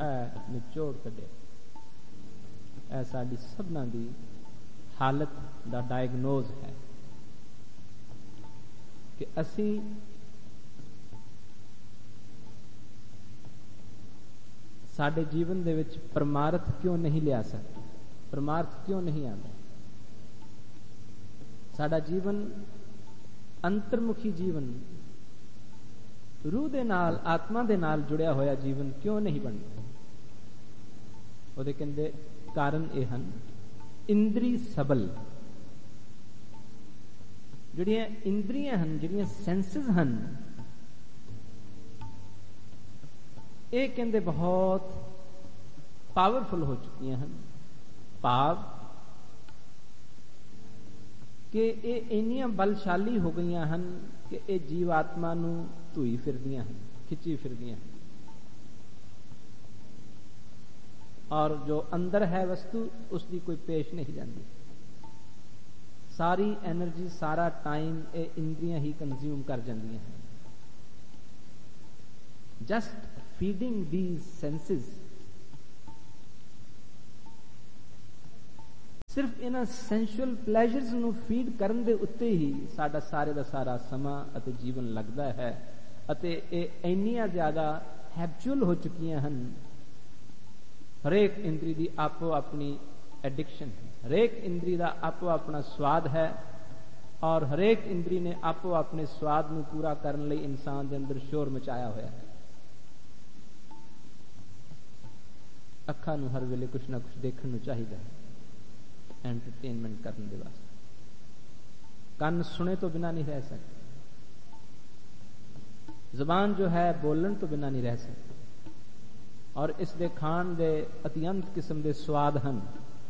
ਨਿਚੋੜ ਕੱਢਿਆ। ਇਹ ਸਾਡੀ ਸਭਨਾਂ ਦੀ ਹਾਲਤ ਦਾ ਡਾਇਗਨੋਜ਼ ਹੈ ਕਿ ਅਸੀਂ ਸਾਡੇ ਜੀਵਨ ਦੇ ਵਿੱਚ ਪਰਮਾਰਥ ਕਿਉਂ ਨਹੀਂ ਲਿਆ ਸਕਦੇ, ਪਰਮਾਰਥ ਕਿਉਂ ਨਹੀਂ ਆਉਂਦਾ। ਸਾਡਾ ਜੀਵਨ ਅੰਤਰਮੁਖੀ ਜੀਵਨ, ਰੂਹ ਦੇ ਨਾਲ, ਆਤਮਾ ਦੇ ਨਾਲ ਜੁੜਿਆ ਹੋਇਆ ਜੀਵਨ ਕਿਉਂ ਨਹੀਂ ਬਣਦਾ। ਉਹਦੇ ਕਹਿੰਦੇ ਕਾਰਨ ਇਹ ਹਨ, ਇੰਦਰੀ ਸਬਲ। ਜਿਹੜੀਆਂ ਇੰਦਰੀਆਂ ਹਨ, ਜਿਹੜੀਆਂ ਸੈਂਸਸ ਹਨ, ਇਹ ਕਹਿੰਦੇ ਬਹੁਤ ਪਾਵਰਫੁਲ ਹੋ ਚੁੱਕੀਆਂ ਹਨ। ਭਾਵ ਕਿ ਇਹ ਇੰਨੀਆਂ ਬਲਸ਼ਾਲੀ ਹੋ ਗਈਆਂ ਹਨ ਕਿ ਇਹ ਜੀਵ ਆਤਮਾ ਨੂੰ ਧੂਈ ਫਿਰਦੀਆਂ ਹਨ, ਖਿੱਚੀ ਫਿਰਦੀਆਂ ਹਨ। ਔਰ ਜੋ ਅੰਦਰ ਹੈ ਵਸਤੂ, ਉਸ ਦੀ ਕੋਈ ਪੇਸ਼ ਨਹੀਂ ਜਾਂਦੀ। ਸਾਰੀ ਐਨਰਜੀ, ਸਾਰਾ ਟਾਈਮ ਇਹ ਇੰਦਰੀਆਂ ਹੀ ਕੰਜ਼ਿਊਮ ਕਰ ਜਾਂਦੀਆਂ ਹਨ। ਜਸਟ ਫੀਡਿੰਗ these senses, ਸਿਰਫ ਇਹਨਾਂ ਸੈਂਸ਼ੂਅਲ ਪਲੇਜ਼ਰਸ ਨੂੰ ਫੀਡ ਕਰਨ ਦੇ ਉੱਤੇ ਹੀ ਸਾਡਾ ਸਾਰੇ ਦਾ ਸਾਰਾ ਸਮਾਂ ਅਤੇ ਜੀਵਨ ਲੱਗਦਾ ਹੈ। ਅਤੇ ਇਹ ਇੰਨੀਆਂ ਜ਼ਿਆਦਾ ਹੈਬਚੁਅਲ ਹੋ ਚੁੱਕੀਆਂ ਹਨ। ਹਰੇਕ ਇੰਦਰੀ ਦੀ ਆਪੋ ਆਪਣੀ ਐਡਿਕਸ਼ਨ ਹੈ, ਹਰੇਕ ਇੰਦਰੀ ਦਾ ਆਪੋ ਆਪਣਾ ਸਵਾਦ ਹੈ, ਔਰ ਹਰੇਕ ਇੰਦਰੀ ਨੇ ਆਪੋ ਆਪਣੇ ਸਵਾਦ ਨੂੰ ਪੂਰਾ ਕਰਨ ਲਈ ਇਨਸਾਨ ਦੇ ਅੰਦਰ ਸ਼ੋਰ ਮਚਾਇਆ ਹੋਇਆ ਹੈ। ਅੱਖਾਂ ਨੂੰ ਹਰ ਵੇਲੇ ਕੁਛ ਨਾ ਕੁਛ ਦੇਖਣ ਨੂੰ ਚਾਹੀਦਾ ਹੈ ਐਂਟਰਟੇਨਮੈਂਟ ਕਰਨ ਦੇ ਵਾਸਤੇ। ਕੰਨ ਸੁਣੇ ਤੋਂ ਬਿਨਾਂ ਨਹੀਂ ਰਹਿ ਸਕਦੇ, ਜ਼ੁਬਾਨ ਜੋ ਹੈ ਬੋਲਣ ਤੋਂ ਬਿਨਾਂ ਨਹੀਂ ਰਹਿ ਸਕਦੀ, ਔਰ ਇਸ ਦੇ ਖਾਣ ਦੇ ਅਤਿਅੰਤ ਕਿਸਮ ਦੇ ਸਵਾਦ ਹਨ।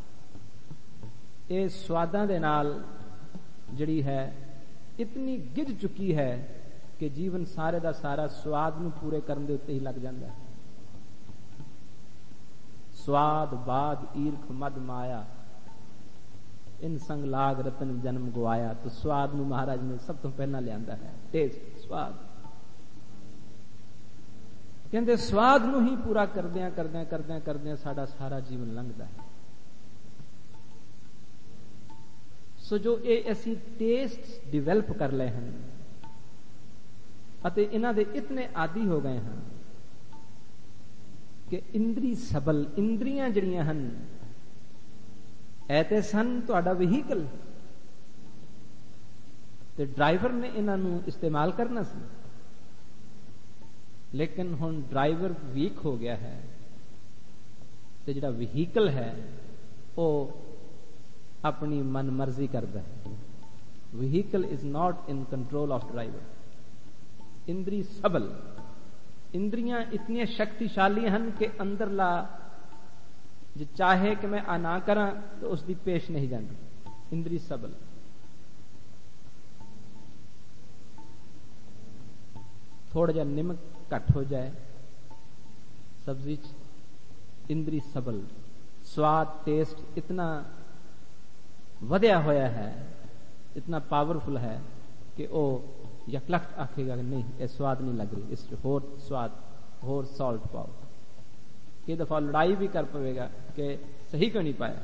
ਇਹ ਸਵਾਦਾਂ ਦੇ ਨਾਲ ਜਿਹੜੀ ਹੈ ਇਤਨੀ ਗਿੱਜ ਚੁੱਕੀ ਹੈ ਕਿ ਜੀਵਨ ਸਾਰੇ ਦਾ ਸਾਰਾ ਸਵਾਦ ਨੂੰ ਪੂਰੇ ਕਰਨ ਦੇ ਉੱਤੇ ਹੀ ਲੱਗ ਜਾਂਦਾ ਹੈ। ਸਵਾਦ ਬਾਦ ਈਰਖ ਮਦ ਮਾਇਆ, ਇਨ ਸੰਗ ਲਾਗ ਰਤਨ ਜਨਮ ਗਵਾਇਆ। ਤਾਂ ਸਵਾਦ ਨੂੰ ਮਹਾਰਾਜ ਨੇ ਸਭ ਤੋਂ ਪਹਿਲਾਂ ਲਿਆਂਦਾ ਹੈ, ਟੇਸਟ, ਸਵਾਦ। ਕਹਿੰਦੇ ਸਵਾਦ ਨੂੰ ਹੀ ਪੂਰਾ ਕਰਦਿਆਂ ਸਾਡਾ ਸਾਰਾ ਜੀਵਨ ਲੰਘਦਾ ਹੈ। ਸੋ ਜੋ ਇਹ ਅਸੀਂ ਟੇਸਟ ਡਿਵੈਲਪ ਕਰ ਲਏ ਹਨ ਅਤੇ ਇਹਨਾਂ ਦੇ ਇਤਨੇ ਆਦੀ ਹੋ ਗਏ ਹਨ ਕਿ ਇੰਦਰੀ ਸਬਲ, ਇੰਦਰੀਆਂ ਜਿਹੜੀਆਂ ਹਨ ਇਹ ਤੇ ਸਨ ਤੁਹਾਡਾ ਵਹੀਕਲ, ਤੇ ਡਰਾਈਵਰ ਨੇ ਇਹਨਾਂ ਨੂੰ ਇਸਤੇਮਾਲ ਕਰਨਾ ਸੀ। ਲੇਕਿਨ ਹੁਣ ਡਰਾਈਵਰ ਵੀਕ ਹੋ ਗਿਆ ਹੈ ਤੇ ਜਿਹੜਾ ਵਹੀਕਲ ਹੈ ਉਹ ਆਪਣੀ ਮਨਮਰਜ਼ੀ ਕਰਦਾ ਹੈ। Vehicle is not in control of driver. ਇੰਦਰੀ ਸਬਲ, ਇੰਦਰੀਆਂ ਇਤਨੀਆਂ ਸ਼ਕਤੀਸ਼ਾਲੀ ਹਨ ਕਿ ਅੰਦਰਲਾ ਜੇ ਚਾਹੇ ਕਿ ਮੈਂ ਆ ਨਾ ਕਰਾਂ ਤਾਂ ਉਸ ਦੀ ਪੇਸ਼ ਨਹੀਂ ਜਾਂਦੀ। ਇੰਦਰੀ ਸਬਲ। ਥੋੜਾ ਜਿਹਾ ਨਿਮਕ ਘੱਟ ਹੋ ਜਾਏ ਸਬਜ਼ੀ ਚ, ਇੰਦਰੀ ਸਬਲ। ਸਵਾਦ, ਟੇਸਟ ਇਤਨਾ ਵਧਿਆ ਹੋਇਆ ਹੈ, ਇਤਨਾ ਪਾਵਰਫੁਲ ਹੈ ਕਿ ਉਹ ਯਕਲਖਤ ਆਖੇਗਾ ਕਿ ਨਹੀਂ ਇਹ ਸਵਾਦ ਨਹੀਂ ਲੱਗ ਰਹੀ, ਇਸ ਚ ਹੋਰ ਸਵਾਦ, ਹੋਰ ਸਾਲਟ ਪਾਓ। ਕਈ ਦਫਾ ਲੜਾਈ ਵੀ ਕਰ ਪਵੇਗਾ ਕਿ ਸਹੀ ਕਿਉਂ ਨਹੀਂ ਪਾਇਆ।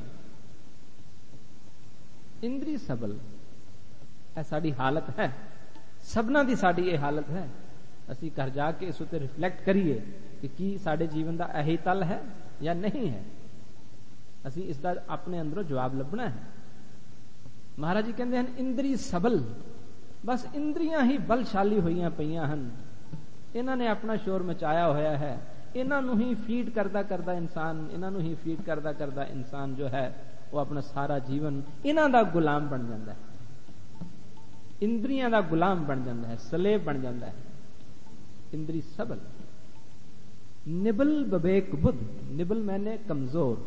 ਇੰਦਰੀ ਸਬਲ, ਇਹ ਸਾਡੀ ਹਾਲਤ ਹੈ, ਸਭਨਾਂ ਦੀ ਸਾਡੀ ਇਹ ਹਾਲਤ ਹੈ। ਅਸੀਂ ਘਰ ਜਾ ਕੇ ਇਸ ਉੱਤੇ ਰਿਫਲੈਕਟ ਕਰੀਏ ਕਿ ਕੀ ਸਾਡੇ ਜੀਵਨ ਦਾ ਇਹੀ ਤਲ ਹੈ ਜਾਂ ਨਹੀਂ ਹੈ। ਅਸੀਂ ਇਸ ਦਾ ਆਪਣੇ ਅੰਦਰੋਂ ਜਵਾਬ ਲੱਭਣਾ ਹੈ। ਮਹਾਰਾਜ ਜੀ ਕਹਿੰਦੇ ਹਨ ਇੰਦਰੀ ਸਬਲ, ਬਸ ਇੰਦਰੀਆਂ ਹੀ ਬਲਸ਼ਾਲੀ ਹੋਈਆਂ ਪਈਆਂ ਹਨ। ਇਹਨਾਂ ਨੇ ਆਪਣਾ ਸ਼ੋਰ ਮਚਾਇਆ ਹੋਇਆ ਹੈ। ਇਹਨਾਂ ਨੂੰ ਹੀ ਫੀਡ ਕਰਦਾ ਇਨਸਾਨ, ਇਹਨਾਂ ਨੂੰ ਹੀ ਫੀਡ ਕਰਦਾ ਇਨਸਾਨ ਜੋ ਹੈ ਉਹ ਆਪਣਾ ਸਾਰਾ ਜੀਵਨ ਇਹਨਾਂ ਦਾ ਗੁਲਾਮ ਬਣ ਜਾਂਦਾ ਹੈ, ਇੰਦਰੀਆਂ ਦਾ ਗੁਲਾਮ ਬਣ ਜਾਂਦਾ ਹੈ, ਸਲੇਬ ਬਣ ਜਾਂਦਾ ਹੈ। ਇੰਦਰੀ ਸਬਲ। ਨਿਬਲ ਬਵੇਕ ਬੁੱਧ, ਨਿਬਲ ਮੈਨੇ ਕਮਜ਼ੋਰ।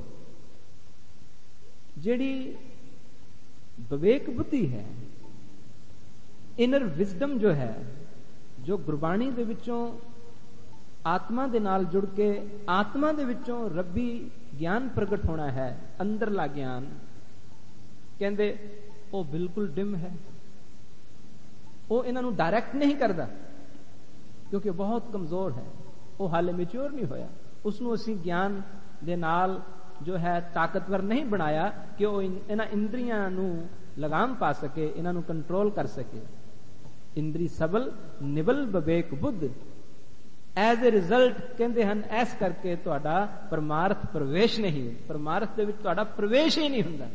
ਜਿਹੜੀ ਵਿਵੇਕ ਬੁੱਧੀ ਹੈ, ਇਨਰ ਵਿਜ਼ਡਮ ਜੋ ਹੈ, ਜੋ ਗੁਰਬਾਣੀ ਦੇ ਵਿੱਚੋਂ ਆਤਮਾ ਦੇ ਨਾਲ ਜੁੜ ਕੇ ਆਤਮਾ ਦੇ ਵਿੱਚੋਂ ਰੱਬੀ ਗਿਆਨ ਪ੍ਰਗਟ ਹੋਣਾ ਹੈ, ਅੰਦਰਲਾ ਗਿਆਨ, ਕਹਿੰਦੇ ਉਹ ਬਿਲਕੁਲ ਡਿਮ ਹੈ। ਉਹ ਇਹਨਾਂ ਨੂੰ ਡਾਇਰੈਕਟ ਨਹੀਂ ਕਰਦਾ ਕਿਉਂਕਿ ਬਹੁਤ ਕਮਜ਼ੋਰ ਹੈ, ਉਹ ਹਾਲੇ ਮੈਚੁਰ ਨਹੀਂ ਹੋਇਆ। उसनों असीं ज्ञान दे नाल जो है ताकतवर नहीं बनाया कि वो इन्हां इंद्रियां नूं लगाम पा सके, इन्हां नूं कंट्रोल कर सके। इंद्री सबल nibble Vivek Buddha, as a result कहते हैं ऐस करके तुहाडा परमार्थ प्रवेश नहीं, परमार्थ दे विच तुहाडा प्रवेश ही नहीं हुंदा।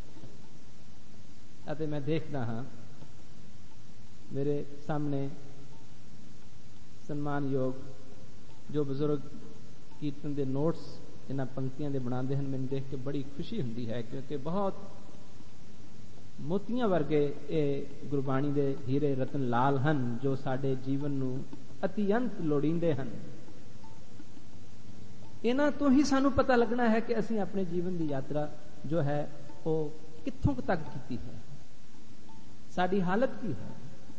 अते मैं देखदा हां मेरे सामने सम्मानयोग जो बुजुर्ग कीर्तन दे नोट्स इन्हां पंक्तियां दे बनाते हैं, मैनूं देख के बड़ी खुशी हुंदी है, क्योंकि बहुत मोतियां वर्गे ये गुरबाणी दे हीरे रतन लाल हन जो साडे जीवन नूं अतिअंत लोड़ींदे हन। इन्हां तो ही सानू पता लगना है कि असीं अपने जीवन की यात्रा जो है वो कित्थों तक कीती है, साडी हालत की है।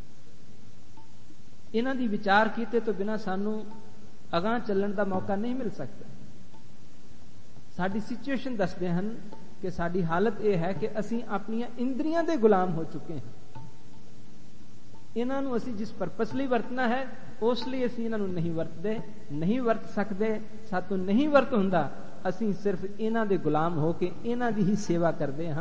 इन्हां दी विचार कीते तो बिना सानू अगां चलण दा मौका नहीं मिल सकता। साडी सिचुएशन दसदे हन कि साडी हालत यह है कि असीं अपनियां इंद्रियां दे गुलाम हो चुके हैं। इन्हां नूं असीं जिस परपस लई वरतना है उस लिए असीं इन्हां नूं नहीं वरतदे, नहीं वरत सकदे, सातों नहीं वरत हुंदा। असीं सिर्फ इन्हां दे गुलाम हो के इन्हां दी ही सेवा करदे हां।